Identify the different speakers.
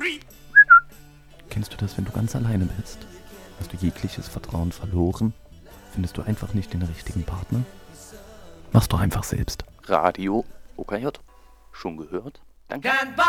Speaker 1: Kennst du das, wenn du ganz alleine bist? Hast du jegliches Vertrauen verloren? Findest du einfach nicht den richtigen Partner? Mach's doch einfach selbst.
Speaker 2: Radio OKJ. Schon gehört? Danke.